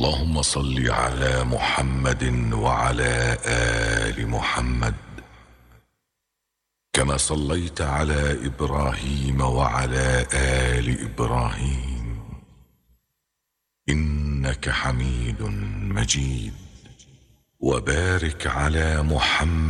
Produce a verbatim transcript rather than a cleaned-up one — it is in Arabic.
اللهم صل على محمد وعلى آل محمد كما صليت على إبراهيم وعلى آل إبراهيم إنك حميد مجيد. وبارك على محمد